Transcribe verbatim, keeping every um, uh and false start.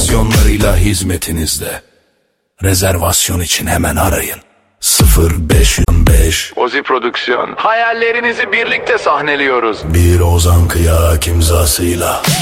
versiyonlarıyla hizmetinizde. Rezervasyon için hemen arayın. sıfır beş beş Ozi Prodüksiyon. Hayallerinizi birlikte sahneliyoruz. Bir Ozan Kıyak imzasıyla.